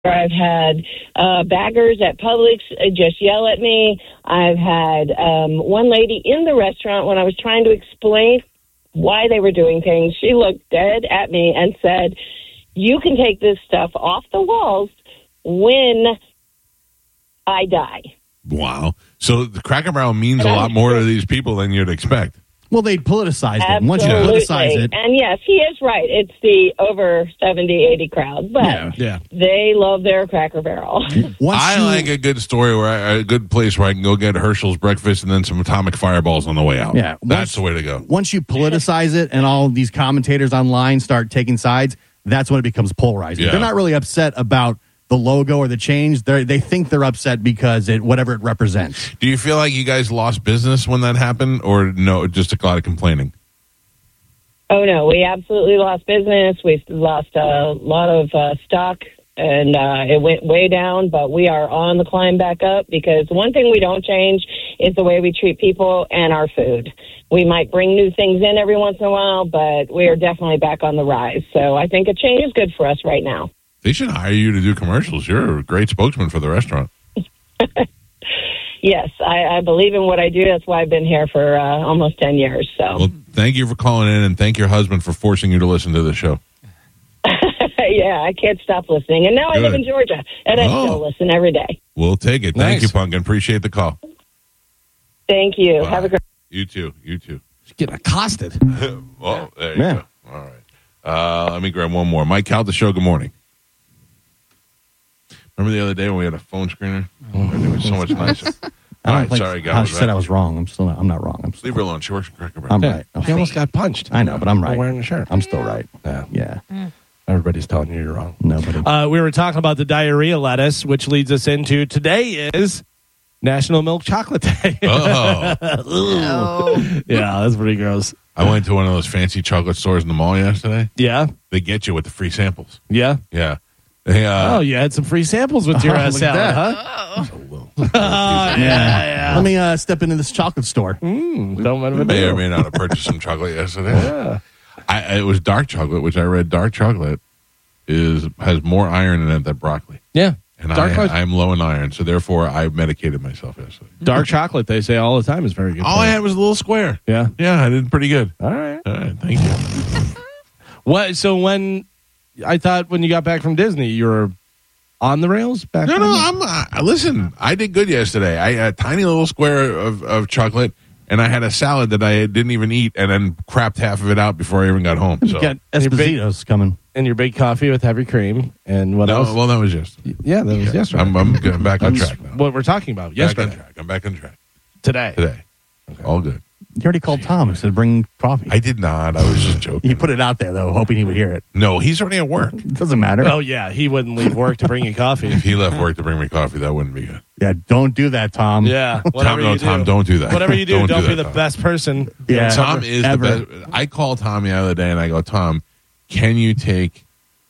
I've had baggers at Publix just yell at me. I've had one lady in the restaurant, when I was trying to explain why they were doing things, she looked dead at me and said, "You can take this stuff off the walls when I die." Wow. So the Cracker Barrel means a lot more to these people than you'd expect. Well, they politicized it. Absolutely. Once you politicize it. And yes, he is right. It's the over 70, 80 crowd. But they love their Cracker Barrel. I like a good story, a good place where I can go get Herschel's breakfast and then some atomic fireballs on the way out. Yeah. That's the way to go. Once you politicize it and all these commentators online start taking sides, that's when it becomes polarizing. Yeah. They're not really upset about the logo or the change. They think they're upset because whatever it represents. Do you feel like you guys lost business when that happened, or no, just a lot of complaining? Oh, no, we absolutely lost business. We lost a lot of stock, and it went way down, but we are on the climb back up because one thing we don't change is the way we treat people and our food. We might bring new things in every once in a while, but we are definitely back on the rise. So I think a change is good for us right now. They should hire you to do commercials. You're a great spokesman for the restaurant. Yes, I believe in what I do. That's why I've been here for almost 10 years. So, well, thank you for calling in, and thank your husband for forcing you to listen to the show. Yeah, I can't stop listening. And now I live in Georgia, and I still listen every day. We'll take it. Thank you, Pumpkin. Appreciate the call. Thank you. Bye. Have a great. You too. Just getting accosted. Well, there you go. All right. Let me grab one more. Mike Cal, the show. Good morning. Remember the other day when we had a phone screener? It was so much nicer. All right, sorry, guys. She said I was wrong. I'm not wrong. Leave her alone. She works in Cracker Barrel. I'm right. He almost got punched. I know, but I'm right. Wearing a shirt. I'm still right. Yeah. Everybody's telling you you're wrong. Nobody. We were talking about the diarrhea lettuce, which leads us into today is National Milk Chocolate Day. Oh. Yeah, that's pretty gross. I went to one of those fancy chocolate stores in the mall yesterday. Yeah. They get you with the free samples. Yeah. Yeah. You had some free samples with your salad, huh? Yeah. Let me step into this chocolate store. Don't may or may not have purchased some chocolate yesterday. Yeah. It was dark chocolate, which I read dark chocolate has more iron in it than broccoli. Yeah. And I'm low in iron, so therefore I medicated myself yesterday. Dark chocolate, they say all the time, is very good. All I had was a little square. Yeah. Yeah, I did pretty good. All right. Thank you. What? So when I thought when you got back from Disney, you were on the rails back? Listen, I did good yesterday. I had a tiny little square of chocolate, and I had a salad that I didn't even eat, and then crapped half of it out before I even got home. So. You got Esposito's coming. And your baked coffee with heavy cream. And what else? Well, that was yesterday. Yeah, that was yesterday. I'm getting back on track now. What we're talking about yesterday. I'm back on track. Today. Okay. All good. You already called Tom and said bring coffee. I did not. I was just joking. You put it out there, though, hoping he would hear it. No, he's already at work. It doesn't matter. Oh, yeah. He wouldn't leave work to bring you coffee. If he left work to bring me coffee, that wouldn't be good. Yeah, don't do that, Tom. Yeah. Tom, don't do that. Whatever you do, don't be the Tom. best person. Yeah. Tom is ever. the best. I called Tom the other day, and I go, Tom, can you take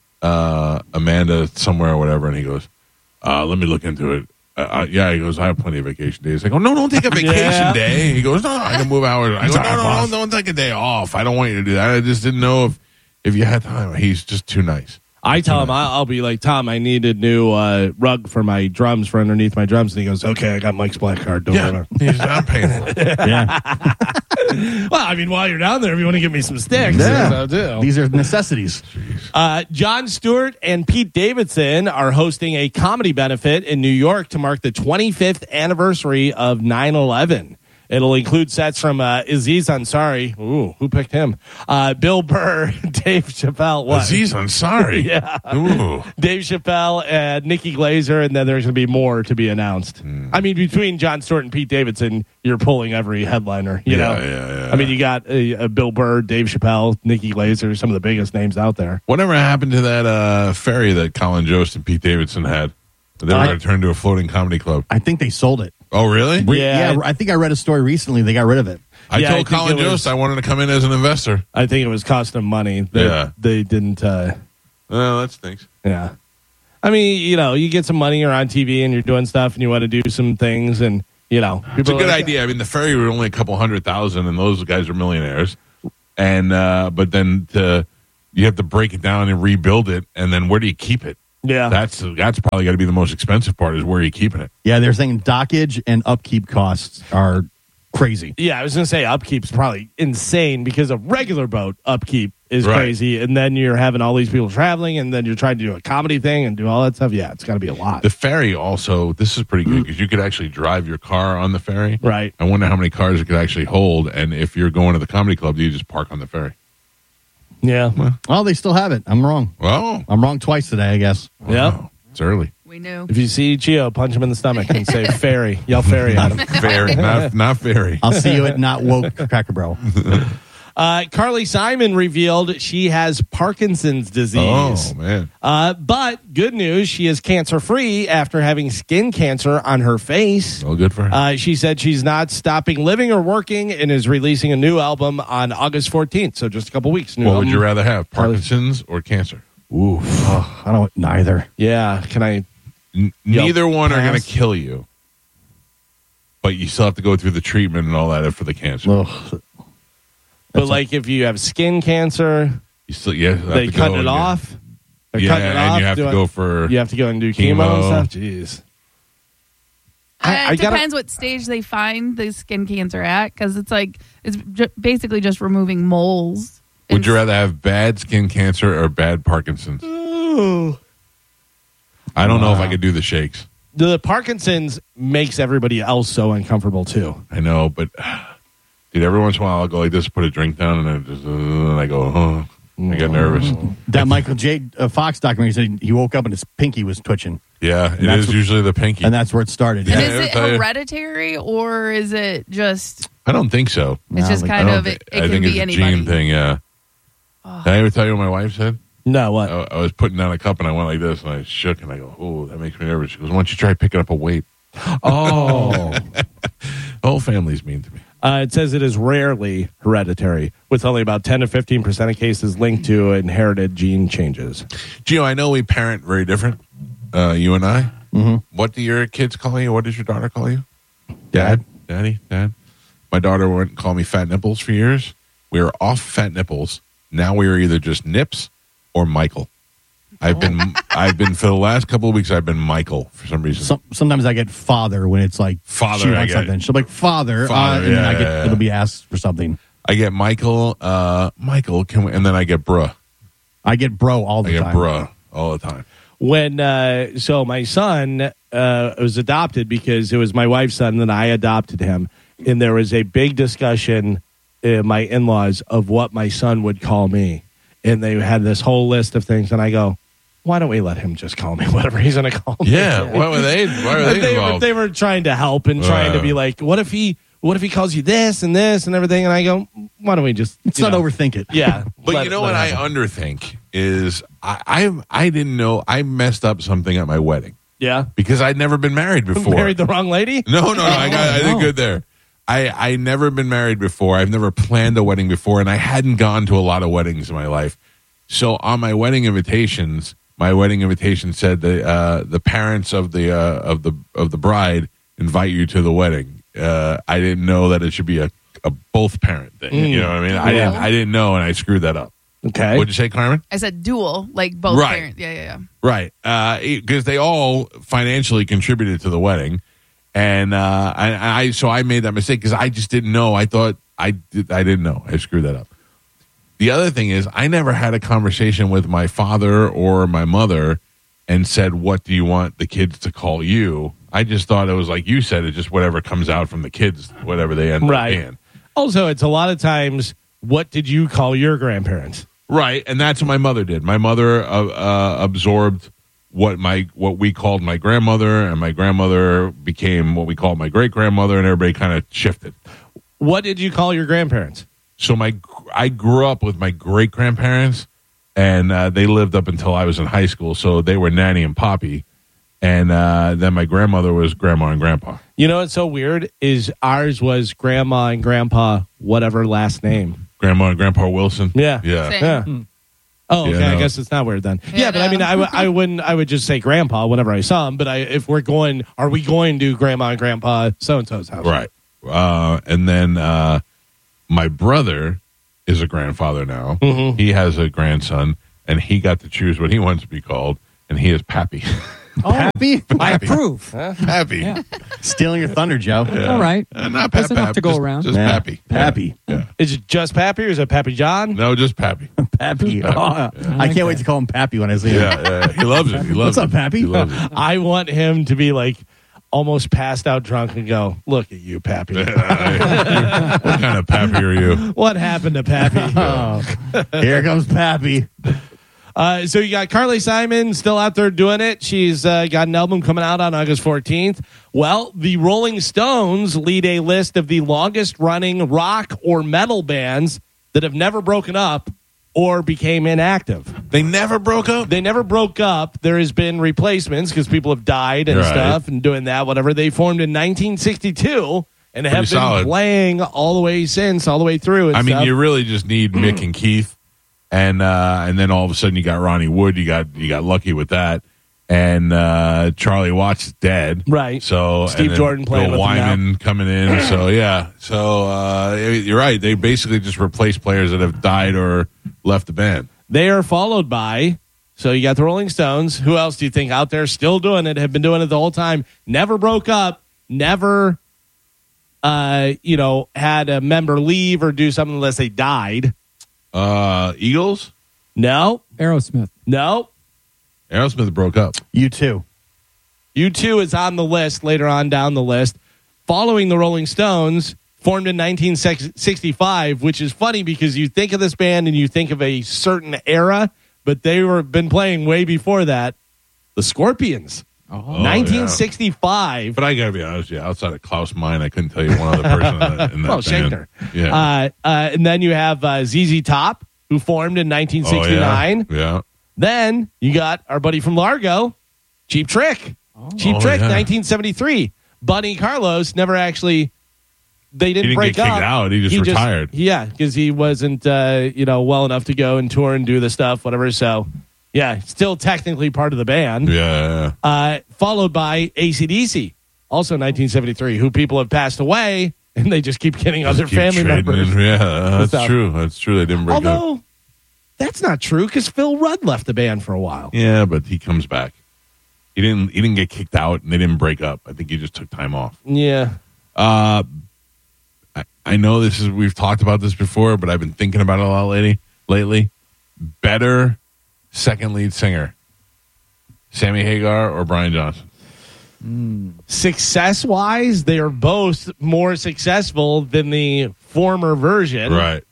Amanda somewhere or whatever? And he goes, let me look into it. He goes, I have plenty of vacation days. I go, no, don't take a vacation day. He goes, no, I can move hours. I go, no, don't take a day off. I don't want you to do that. I just didn't know if you had time. He's just too nice. I tell him, I'll be like, Tom, I need a new rug for my drums, for underneath my drums. And he goes, okay, I got Mike's black card. Don't worry. I'm paying for it. Yeah. Well, I mean, while you're down there, if you want to give me some sticks, Yeah. do. These are necessities. Jon Stewart and Pete Davidson are hosting a comedy benefit in New York to mark the 25th anniversary of 9/11. It'll include sets from Aziz Ansari. Ooh, who picked him? Bill Burr, Dave Chappelle. What? Aziz Ansari. Yeah. Ooh. Dave Chappelle and Nikki Glaser, and then there's going to be more to be announced. I mean, between Jon Stewart and Pete Davidson, you're pulling every headliner. You know? Yeah. I mean, you got Bill Burr, Dave Chappelle, Nikki Glaser, some of the biggest names out there. Whatever happened to that ferry that Colin Jost and Pete Davidson had? They were going to turn into a floating comedy club. I think they sold it. Oh, really? Yeah, I think I read a story recently. They got rid of it. I told Colin Jost I wanted to come in as an investor. I think it was costing them money. They didn't. Well, that stinks. Yeah. I mean, you get some money, you're on TV and you're doing stuff and you want to do some things and, It's a good idea. I mean, the ferry were only a couple 100,000 and those guys are millionaires. And, but then you have to break it down and rebuild it. And then where do you keep it? Yeah. That's probably got to be the most expensive part is where you're keeping it. Yeah, they're saying dockage and upkeep costs are crazy. Yeah, I was going to say upkeep's probably insane because a regular boat upkeep is Right. crazy. And then you're having all these people traveling and then you're trying to do a comedy thing and do all that stuff. Yeah, it's got to be a lot. The ferry also, this is pretty good because you could actually drive your car on the ferry. Right. I wonder how many cars it could actually hold. And if you're going to the comedy club, do you just park on the ferry? Yeah. Well, they still have it. I'm wrong. Well, I'm wrong twice today, I guess. Yeah. It's early. We knew. If you see Gio, punch him in the stomach and say ferry. Yell ferry at him. Ferry, not ferry. I'll see you at Not Woke Cracker Bro. Carly Simon revealed she has Parkinson's disease. Oh, man. But good news, she is cancer-free after having skin cancer on her face. Well, good for her. She said she's not stopping living or working and is releasing a new album on August 14th. So just a couple weeks. New What would album. you rather have, Parkinson's or cancer? Ooh, oh, I don't. Neither. Yeah. Can I? Neither one are going pass. to kill you. But you still have to go through the treatment and all that for the cancer. Ugh. But like if you have skin cancer, You still, yeah, they cut it off. They're Yeah, cutting it and off. you have to go for You have to go and do chemo. chemo and stuff. Jeez. I It gotta- depends what stage they find the skin cancer at, because it's like basically just removing moles. Would you rather have bad skin cancer or bad Parkinson's? I don't know if I could do the shakes. The Parkinson's makes everybody else so uncomfortable too. I know, but dude, every once in a while I'll go like this, put a drink down, and then just, and I go, oh, I get nervous. That Michael J. Fox documentary said he woke up and his pinky was twitching, Yeah, it that's is what- usually the pinky. and that's where it started. And Yeah, is it I'll tell you. hereditary, or is it just? I don't think so. It's just I kind I don't of thi- it I can think be it's a anybody. gene thing. Yeah. Did I ever tell you what my wife said? No, what? I was putting down a cup and I went like this and I shook and I go, oh, that makes me nervous. She goes, why don't you try picking up a weight? Oh. The whole family's mean to me. It says it is rarely hereditary, with only about 10 to 15% of cases linked to inherited gene changes. Gio, I know we parent very different, you and I. Mm-hmm. What do your kids call you? What does your daughter call you? Dad? Daddy? Dad? My daughter wouldn't call me fat nipples for years. We were off fat nipples. Now we are either just Nips or Michael. I've been for the last couple of weeks. I've been Michael for some reason. Sometimes I get father when it's like Father, she I wants get it. something. She'll be like father, Father, and then I yeah, get yeah. it'll be asked for something. I get Michael. Michael, can we? And then I get bruh. I get bro all I the get time. bruh all the time. When so my son was adopted because it was my wife's son and I adopted him, and there was a big discussion in my in-laws of what my son would call me, and they had this whole list of things, and I go, why don't we let him just call me whatever he's going to call me? Yeah. Why were they involved? They were trying to help and trying to be like, what if he calls you this and this and everything? And I go, why don't we just Let's not overthink it. Yeah. But you know what I underthink is I didn't know I messed up something at my wedding Yeah. because I'd never been married before. Married the wrong lady? No, I did good there. I never been married before. I've never planned a wedding before, and I hadn't gone to a lot of weddings in my life. So on my wedding invitations, my wedding invitation said the parents of the bride invite you to the wedding. I didn't know that it should be a both parent thing. You know what I mean? I didn't know, and I screwed that up. Okay. What'd you say, Carmen? I said dual, like both Right. parents. Yeah. Right, because they all financially contributed to the wedding, and so I made that mistake because I just didn't know. I thought I didn't know. I screwed that up. The other thing is, I never had a conversation with my father or my mother and said, "What do you want the kids to call you?" I just thought it was like you said. It's just whatever comes out from the kids, whatever they end up being. Also, it's a lot of times, what did you call your grandparents? Right, and that's what my mother did. My mother absorbed what we called my grandmother, and my grandmother became what we called my great grandmother, and everybody kind of shifted. What did you call your grandparents? So I grew up with my great grandparents, and they lived up until I was in high school. So they were Nanny and Poppy, and then my grandmother was Grandma and Grandpa. You know what's so weird is ours was Grandma and Grandpa, whatever last name. Grandma and Grandpa Wilson. Yeah. Yeah. Same. Yeah. Oh, okay. Yeah, no. I guess it's not weird then. Yeah, Yeah, but I no. mean, I wouldn't. I would just say Grandpa whenever I saw him. But if we're going, are we going to Grandma and Grandpa so and so's house? Right. And then my brother is a grandfather now. Mhm. He has a grandson, and he got to choose what he wants to be called. and he is Pappy. Pappy? I approve. Pappy. Yeah. Stealing your thunder, Joe. All right. Not That's Pap enough Pap, to go just- around. Just Yeah. Pappy. Pappy. Yeah. Is it just Pappy or is it Pappy John? No, just Pappy. Pappy. Oh, I can't wait to call him Pappy when I see him. Yeah, he loves it. He loves What's up, it. Pappy? He loves it. I want him to be like almost passed out drunk and go, look at you, Pappy. What kind of Pappy are you? What happened to Pappy? Here comes Pappy. So you got Carly Simon still out there doing it. She's got an album coming out on August 14th. Well, the Rolling Stones lead a list of the longest running rock or metal bands that have never broken up or became inactive. They never broke up? They never broke up. There has been replacements because people have died and Right. stuff and doing that, whatever. They formed in 1962 and have been solid. playing all the way since, all the way through. And I mean, stuff. you really just need Mick and Keith, and then all of a sudden you got Ronnie Wood. You got lucky with that, and Charlie Watts is dead, Right. So Steve and then Jordan playing Bill with them Wyman coming in. So yeah, so you're right. They basically just replaced players that have died or left the band. They are followed by, so you got the Rolling Stones. Who else do you think out there still doing it, have been doing it the whole time, never broke up, never, had a member leave or do something unless they died? Eagles, No, Aerosmith. no. Aerosmith broke up. You too. U2 is on the list later on down the list. Following the Rolling Stones, formed in 1965, which is funny because you think of this band and you think of a certain era, but they were been playing way before that. The Scorpions, Oh. 1965. But I gotta be honest, outside of Klaus Meine, I couldn't tell you one other person in that Well, band. Shankner. Yeah. And then you have ZZ Top, who formed in 1969. Yeah. Then you got our buddy from Largo, Cheap Trick. Cheap Oh, Trick, yeah. 1973. Buddy Carlos never actually. They didn't He didn't break get kicked up. out. He just retired. Yeah, because he wasn't, well enough to go and tour and do the stuff, whatever. So, yeah, still technically part of the band. Yeah. Followed by AC/DC, also 1973, who people have passed away, and they just keep getting other Keep family trading members. in. Yeah, that's Stuff. true. That's true. They didn't break up. Although that's not true because Phil Rudd left the band for a while. Yeah, but he comes back. He didn't get kicked out, and they didn't break up. I think he just took time off. Yeah. I know we've talked about this before, but I've been thinking about it a lot lately. Better second lead singer, Sammy Hagar or Brian Johnson? Success wise, they are both more successful than the former version. Right.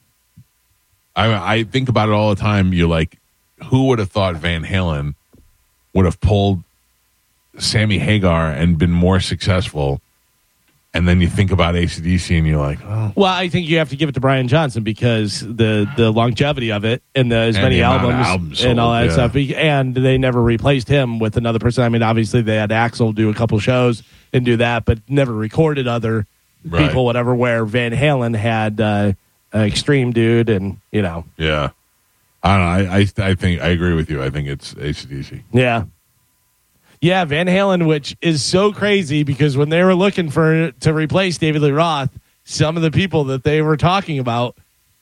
I think about it all the time. You're like, who would have thought Van Halen would have pulled Sammy Hagar and been more successful? And then you think about AC/DC and you're like, oh. Well, I think you have to give it to Brian Johnson because the longevity of it and as And many the amount of albums, albums and all sold, that yeah. stuff. And they never replaced him with another person. I mean, obviously they had Axl do a couple shows and do that, but never recorded other Right. people, whatever, where Van Halen had Extreme Dude and, Yeah. I don't know. I think I agree with you. I think it's AC/DC. Yeah. Yeah, Van Halen, which is so crazy because when they were looking to replace David Lee Roth, some of the people that they were talking about,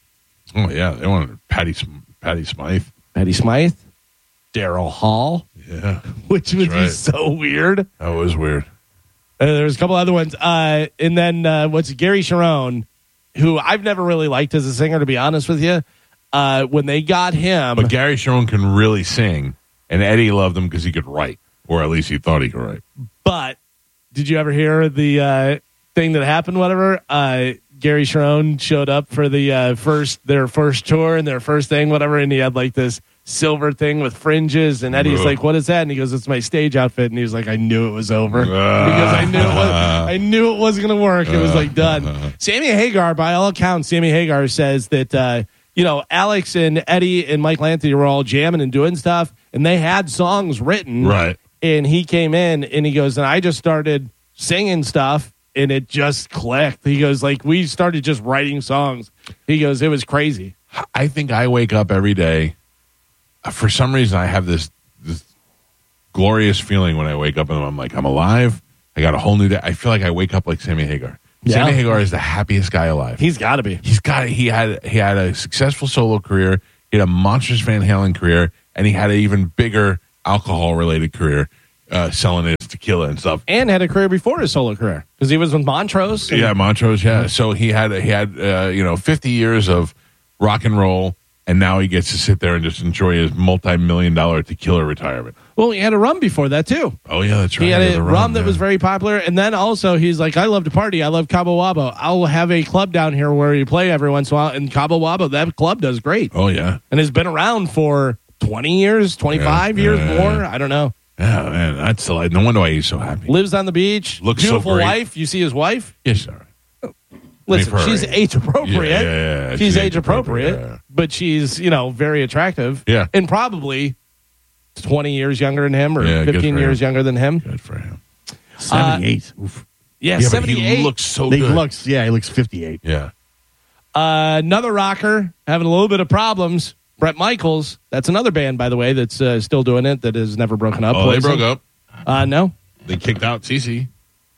Oh yeah, they wanted Patty Smythe. Patty Smythe, Daryl Hall, Yeah, which would be right. so weird. that was weird. There's a couple other ones. And then what's Gary Cherone, who I've never really liked as a singer, to be honest with you. When they got him. But Gary Sharon can really sing, and Eddie loved him because he could write, or at least he thought he could write. But did you ever hear the thing that happened? Whatever. Gary Cherone showed up for the their first tour and their first thing, whatever, and he had like this silver thing with fringes, and Eddie's Ugh. like, "What is that?" And he goes, "It's my stage outfit." And he was like, "I knew it was over because I knew it wasn't going to work. It was like done." Sammy Hagar, by all accounts, Sammy Hagar says that Alex and Eddie and Michael Anthony were all jamming and doing stuff, and they had songs written, Right. And he came in and he goes, and I just started singing stuff. And it just clicked. He goes, like, we started just writing songs. He goes, it was crazy. I think I wake up every day. For some reason, I have this glorious feeling when I wake up and I'm like, I'm alive. I got a whole new day. I feel like I wake up like Sammy Hagar. Yeah. Sammy Hagar is the happiest guy alive. He's got to be. He had a successful solo career. He had a monstrous Van Halen career, and he had an even bigger alcohol-related career, selling his tequila and stuff. And had a career before his solo career because he was with Montrose. Yeah, Montrose. Yeah, so he had 50 years of rock and roll, and now he gets to sit there and just enjoy his multi-million-dollar tequila retirement. Well, he had a rum before that too. Oh yeah, that's right. He had the a rum that was very popular, and then also he's like, I love to party. I love Cabo Wabo. I'll have a club down here where you play every once in a while. And Cabo Wabo, that club does great. Oh yeah, and has been around for 20 years, 25 years more. I don't know. Yeah, man, that's no wonder why he's so happy. Lives on the beach. Looks so beautiful great. wife. You see his wife? Yes, sir. Listen, Maybe she's age appropriate. Yeah, she's age appropriate, yeah. but she's very attractive. Yeah. And probably 20 years younger than him, or Yeah, good 15 for years him. younger than him. Good for him. 78. Oof. Yeah, Yeah, but 78. he looks so He good. looks 58. Yeah. Another rocker having a little bit of problems. Bret Michaels. That's another band, by the way, that's still doing it. That has never broken up. Oh, they Poison. broke up. No. They kicked out CeCe.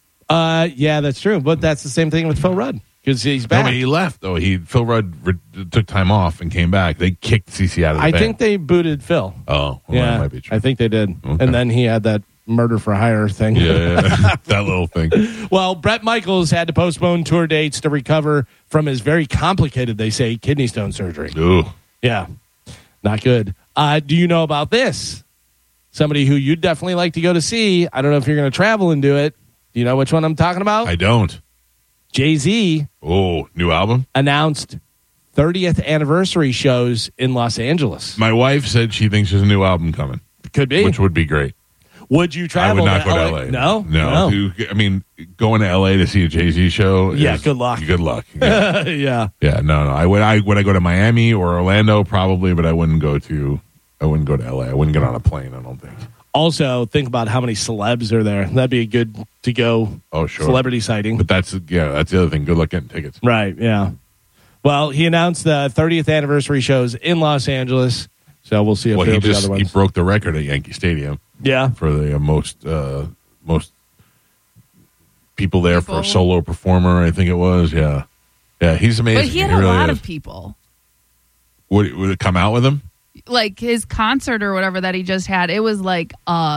Yeah, that's true. But that's the same thing with Phil Rudd because he's No, back. but he left though. Phil Rudd took time off and came back. They kicked CeCe out of the I band. think they booted Phil. Oh, well, Yeah, that might be true. I think they did. Okay. And then he had that murder for hire thing. Yeah, that little thing. Well, Bret Michaels had to postpone tour dates to recover from his very complicated, they say, kidney stone surgery. Ooh. Yeah, not good. Do you know about this? Somebody who you'd definitely like to go to see. I don't know if you're going to travel and do it. Do you know which one I'm talking about? I don't. Jay-Z Oh, new album? announced 30th anniversary shows in Los Angeles. My wife said she thinks there's a new album coming, Could be. which would be great. Would you I travel? would not go to LA? LA. No? No. I mean, going to LA to see a Jay-Z show. Yeah, is- good luck. Good luck. Yeah. Yeah. Yeah, no. I would go to Miami or Orlando probably, but I wouldn't go to LA. I wouldn't get on a plane, I don't think. Also, think about how many celebs are there. That'd be a good to go Oh, sure. celebrity sighting. But that's the other thing. Good luck getting tickets. Right, yeah. Well, he announced the 30th anniversary shows in Los Angeles. So we'll see if Well, there'll he be other ones. broke the record at Yankee Stadium Yeah. for the most people there for a solo performer. I think it was. Yeah, he's amazing. But he had really a lot is. of people. Would it come out with him? Like his concert or whatever that he just had, it was like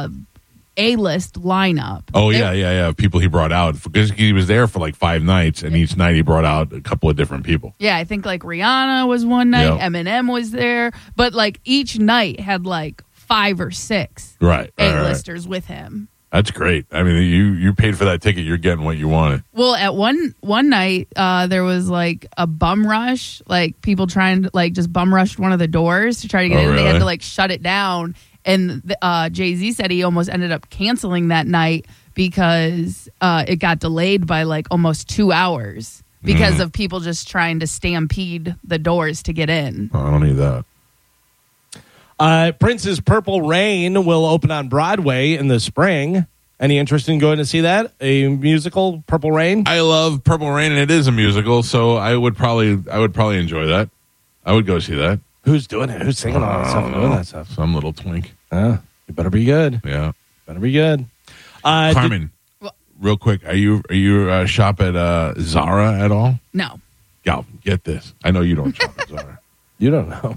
A-list lineup. Oh yeah. People he brought out because he was there for like 5 nights, and each night he brought out a couple of different people. Yeah, I think like Rihanna was one night, Yeah. Eminem was there, but like each night had like 5 or 6 Right. A-listers with him. That's great. I mean, you paid for that ticket. You're getting what you wanted. Well, at one night, there was like a bum rush, like people trying to like just bum rushed one of the doors to try to get Oh, in. They really? had to like shut it down. And Jay-Z said he almost ended up canceling that night because it got delayed by like almost 2 hours because of people just trying to stampede the doors to get in. Oh, I don't need that. Prince's Purple Rain will open on Broadway in the spring. Any interest in going to see that? A musical, Purple Rain? I love Purple Rain, and it is a musical, so I would probably enjoy that. I would go see that. Who's doing it? Who's singing all that stuff and doing that stuff? Some little twink. You better be good. Yeah. Better be good. Carmen, real quick, are you shop at Zara at all? No. Galvin, get this. I know you don't shop at Zara. You don't know.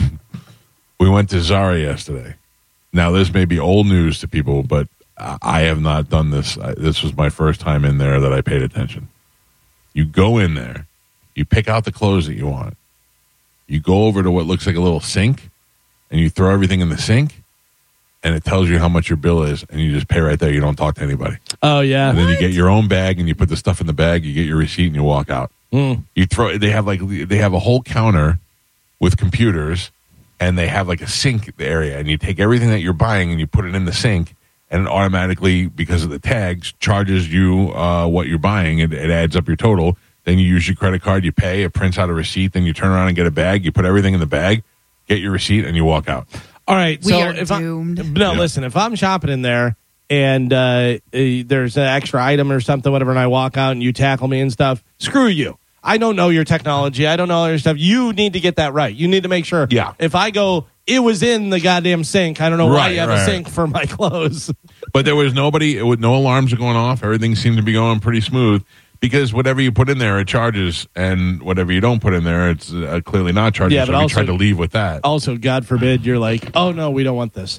We went to Zara yesterday. Now, this may be old news to people, but I have not done this. This was my first time in there that I paid attention. You go in there, you pick out the clothes that you want, you go over to what looks like a little sink, and you throw everything in the sink, and it tells you how much your bill is, and you just pay right there. You don't talk to anybody. Oh, yeah. And then you get your own bag, and you put the stuff in the bag, you get your receipt, and you walk out. Mm. They have a whole counter with computers, and they have like a sink area, and you take everything that you're buying and you put it in the sink, and it automatically, because of the tags, charges you what you're buying. It adds up your total. Then you use your credit card, you pay, it prints out a receipt, then you turn around and get a bag, you put everything in the bag, get your receipt, and you walk out. All right. We So are if doomed. listen, if I'm shopping in there and there's an extra item or something, whatever, and I walk out and you tackle me and stuff, screw you. I don't know your technology. I don't know all your stuff. You need to get that right. You need to make sure. Yeah. If I go, it was in the goddamn sink. I don't know why Right, you have right. a sink for my clothes. But there was nobody, no alarms are going off. Everything seemed to be going pretty smooth because whatever you put in there, it charges, and whatever you don't put in there, it's clearly not charging. Yeah, so but you also- tried to leave with that. Also, God forbid, you're like, oh no, we don't want this.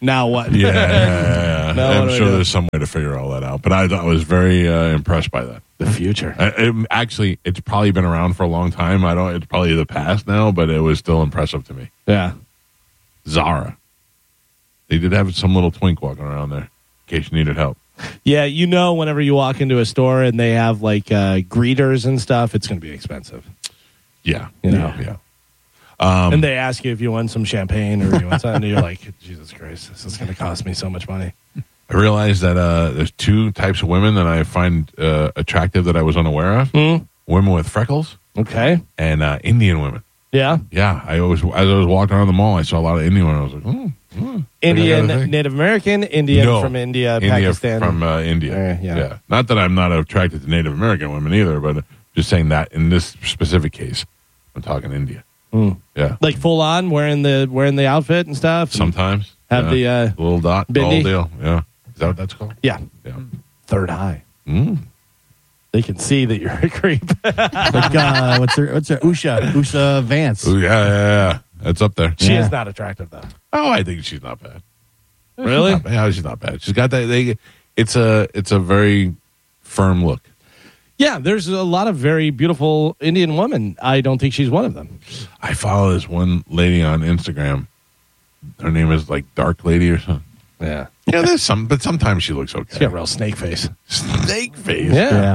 Now what? Yeah. No, I'm what do I sure do? there's some way to figure all that out. But I was very impressed by that. The future. Actually, it's probably been around for a long time. It's probably the past now, but it was still impressive to me. Yeah. Zara. They did have some little twink walking around there in case you needed help. Yeah, whenever you walk into a store and they have like greeters and stuff, it's going to be expensive. Yeah. Yeah. And they ask you if you want some champagne or you want something, and you're like, Jesus Christ, this is going to cost me so much money. I realized that there's two types of women that I find attractive that I was unaware of. Women with freckles Okay. and Indian women. Yeah. Yeah, as I was walking around the mall, I saw a lot of Indian women. I was like, Indian, I gotta think. Native American, Indian No. from India, India Pakistan. from India. Yeah. Not that I'm not attracted to Native American women either, but just saying that in this specific case, I'm talking India. Yeah, Like full on wearing the outfit and stuff. sometimes Have the little dot, the bindi? whole deal. Yeah, is that what that's called? yeah, Yeah. third eye. Mm. They can see that you're a creep. Like, what's her Usha Vance. Ooh, yeah. That's up there. She Yeah. is not attractive though. Oh, I think she's not bad. Really? She's not bad. She's got that. It's a very firm look. Yeah, there's a lot of very beautiful Indian women. I don't think she's one of them. I follow this one lady on Instagram. Her name is like Dark Lady or something. Yeah, Yeah, there's some, but sometimes she looks okay. she's got real snake face. Snake face. Yeah.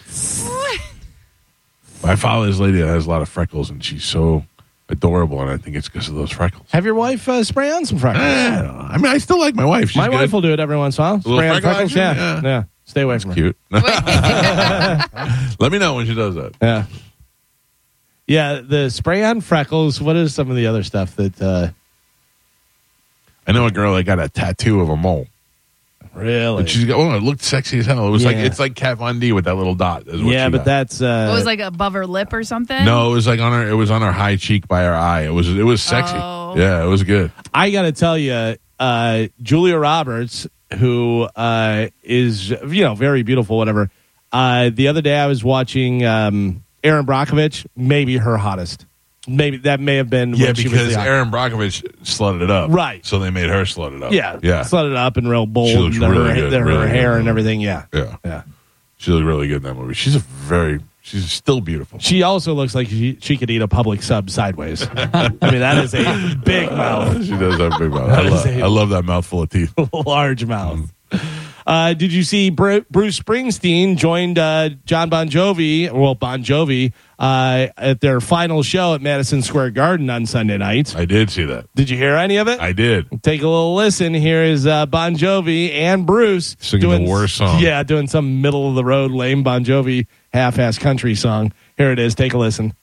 I follow this lady that has a lot of freckles, and she's so adorable, and I think it's because of those freckles. Have your wife spray on some freckles. I don't know. I mean, I still like my wife. She's My good. wife will do it every once in a while. Little Spray on freckle freckles. action? Yeah. Stay away from her. Cute. Let me know when she does that. Yeah. Yeah, the spray on freckles. What is some of the other stuff that I know a girl that got a tattoo of a mole. really? And she's got, it looked sexy as hell. It was Yeah. it's like Kat Von D with that little dot. Is what Yeah, she but got. that's It was like above her lip or something. No, it was like it was on her high cheek by her eye. It was sexy. Oh. Yeah, it was good. I got to tell you, Julia Roberts, who is very beautiful, whatever. The other day I was watching Erin Brockovich, maybe her hottest. Maybe that may have been Yeah, when she was because the Erin Brockovich slutted it up. Right. So they made her slut it up. yeah, Yeah. slutted it up and real bold. She looks and really her, good, her really hair good. and everything. Yeah, Yeah. yeah. She looked really good in that movie. She's still beautiful. She also looks like she could eat a public sub sideways. I mean, that is a big mouth, She does have a big mouth. That is I love that mouthful of teeth. large mouth. Did you see Bruce Springsteen joined Bon Jovi at their final show at Madison Square Garden on Sunday night? I did see that. Did you hear any of it? I did. Take a little listen. Here is Bon Jovi and Bruce Singing the worst song. Yeah, doing some middle of the road lame Bon Jovi half-ass country song. Here it is. Take a listen.